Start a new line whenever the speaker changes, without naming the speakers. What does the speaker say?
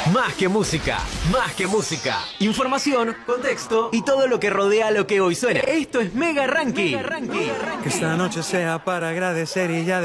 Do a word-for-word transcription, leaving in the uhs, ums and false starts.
Más que música, más que música. Información, contexto y todo lo que rodea lo que hoy suena. Esto es Mega Ranking. Mega Ranking.
Que esta noche sea para agradecer y ya